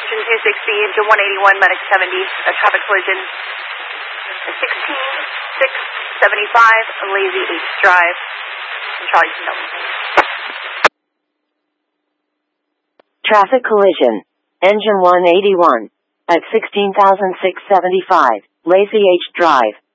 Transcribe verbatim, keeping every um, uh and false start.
Engine two sixty, engine one eighty-one, medic seventy, a traffic collision. sixteen six seventy-five, Lazy H Drive. Charlie Snow. Traffic collision. Engine one eighty-one. At sixteen thousand six hundred seventy-five, Lazy H Drive.